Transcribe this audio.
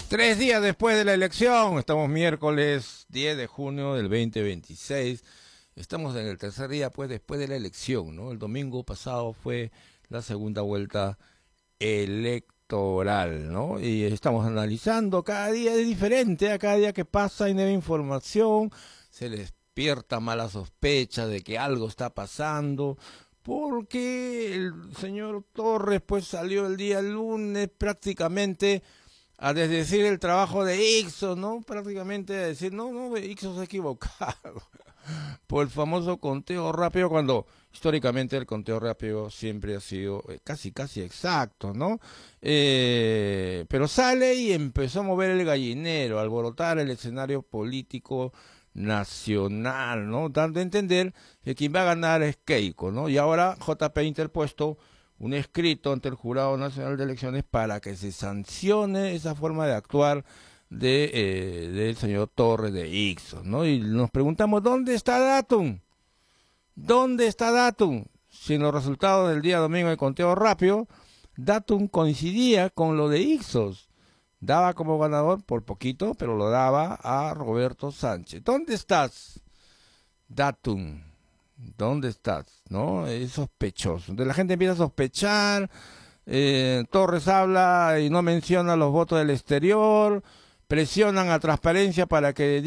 3 días después de la elección, estamos miércoles 10 de junio del 2026, estamos en el tercer día pues después de la elección, ¿no? El domingo pasado fue la segunda vuelta electoral, ¿no? Y estamos analizando, cada día es diferente, a cada día que pasa hay nueva información, se despierta mala sospecha de que algo está pasando, porque el señor Torres pues salió el día lunes prácticamente a desdecir el trabajo de Ixos, ¿no? Prácticamente a decir, no, Ixos se ha equivocado por el famoso conteo rápido, cuando históricamente el conteo rápido siempre ha sido casi exacto, ¿no? Pero sale y empezó a mover el gallinero, a alborotar el escenario político nacional, ¿no? Dando a entender que quien va a ganar es Keiko, ¿no? Y ahora JP ha interpuesto un escrito ante el Jurado Nacional de Elecciones para que se sancione esa forma de actuar del señor Torres de Ixos, ¿no? Y nos preguntamos, ¿dónde está Datum? ¿Dónde está Datum? Si en los resultados del día domingo de conteo rápido, Datum coincidía con lo de Ixos. Daba como ganador por poquito, pero lo daba a Roberto Sánchez. ¿Dónde estás, Datum? ¿Dónde estás? ¿No? Es sospechoso. Entonces la gente empieza a sospechar, Torres habla y no menciona los votos del exterior, presionan a Transparencia para que